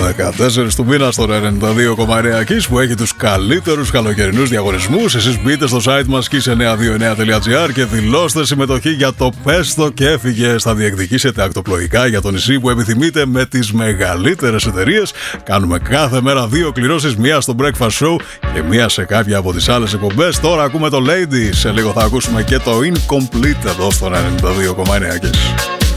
14 του μήνα στο 92,9 Kiss που έχει τους καλύτερους καλοκαιρινούς διαγωνισμούς. Εσείς μπείτε στο site μας kiss929.gr και δηλώστε συμμετοχή για το Πες το και έφυγε. Θα διεκδικήσετε ακτοπλοϊκά για το νησί που επιθυμείτε με τις μεγαλύτερες εταιρείες. Κάνουμε κάθε μέρα 2 κληρώσεις, μία στο Breakfast Show και μία σε κάποια από τις άλλες εκπομπές. Τώρα ακούμε το Lady. Σε λίγο θα ακούσουμε και το Incomplete εδώ στο 92,9 Kiss.